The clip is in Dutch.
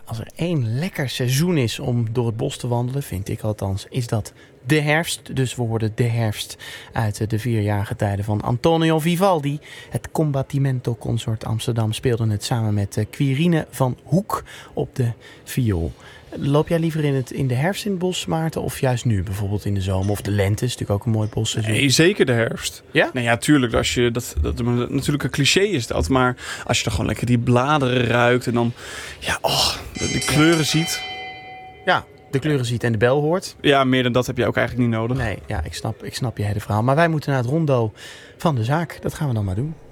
als er één lekker seizoen is om door het bos te wandelen, vind ik althans, is dat de herfst. Dus we hoorden de herfst uit de 4-jarige tijden van Antonio Vivaldi. Het Combattimento Consort Amsterdam speelde het samen met Quirine van Hoek op de viool. Loop jij liever in de herfst in het bos, Maarten, of juist nu, bijvoorbeeld in de zomer of de lente? Is natuurlijk ook een mooi bosseizoen. Nee, zeker de herfst. Ja? Nee, ja, tuurlijk. Dat natuurlijk een cliché is dat, maar als je dan gewoon lekker die bladeren ruikt en dan de kleuren ziet. Ja, de kleuren ziet en de bel hoort. Ja, meer dan dat heb je ook eigenlijk niet nodig. Nee, ja, ik snap je hele verhaal. Maar wij moeten naar het rondo van de zaak. Dat gaan we dan maar doen.